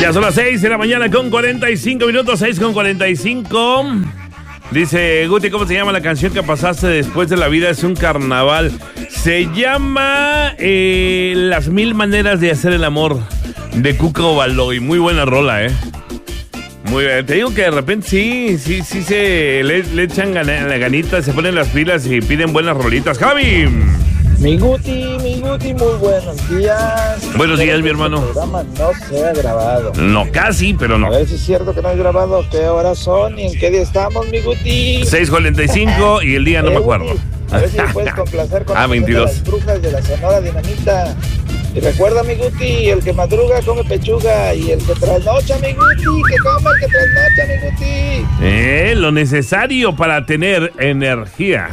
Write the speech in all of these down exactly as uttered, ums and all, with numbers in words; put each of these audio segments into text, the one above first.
Ya son las seis de la mañana con cuarenta y cinco minutos, seis con cuarenta y cinco. Dice Guti, ¿cómo se llama la canción que pasaste después de la vida? Es un carnaval. Se llama eh, Las Mil Maneras de Hacer el Amor, de Cuco Baloy. Muy buena rola, ¿eh? Muy bien. Te digo que de repente sí, sí, sí se le, le echan gana, la ganita, se ponen las pilas y piden buenas rolitas. ¡Javi! Mi Guti, mi Guti, muy buenos días. Buenos días, mi hermano. El programa no se ha grabado. No, casi, pero no. A ver si es cierto que no hay grabado. ¿Qué horas son y en qué día estamos, mi Guti? seis cuarenta y cinco y el día no eh, me acuerdo. Guti, a ver si me puedes complacer con ah, la veintidós. de las brujas de la Sonora Dinamita. Y recuerda, mi Guti, el que madruga come pechuga y el que trasnocha, mi Guti, que coma el que trasnocha, mi Guti. Eh, lo necesario para tener energía.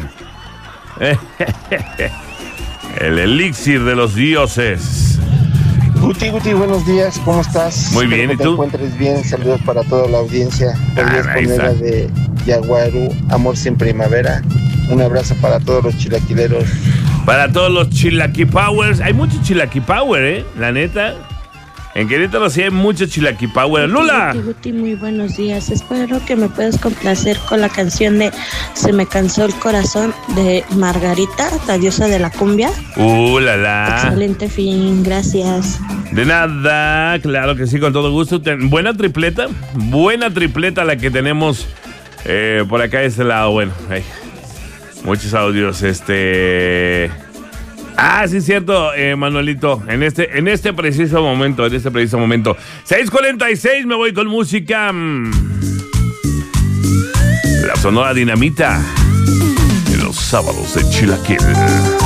El elixir de los dioses. Guti, Guti, buenos días, ¿cómo estás? Muy bien, Espero ¿y que tú? te encuentres bien, saludos para toda la audiencia. Ah, ahí Podrías poner está. la de Yaguarú, Amor sin Primavera. Un abrazo para todos los chilaquileros. Para todos los Chilaqui Powers. Hay mucho Chilaqui Power, ¿eh? La neta. En Querétaro sí hay mucho Chilaqui Power. ¡Lula! Guti, Guti, muy buenos días. Espero que me puedas complacer con la canción de Se me cansó el corazón de Margarita, la diosa de la cumbia. ¡Uh, la, la! Excelente fin, gracias. De nada, claro que sí, con todo gusto. Ten- buena tripleta, buena tripleta la que tenemos eh, por acá de este lado. Bueno, ay, muchos audios, este... Ah, sí es cierto, eh, Manuelito, en este, en este preciso momento, en este preciso momento. seis cuarenta y seis, me voy con música. mm, La Sonora Dinamita, en los sábados de Chilaquil.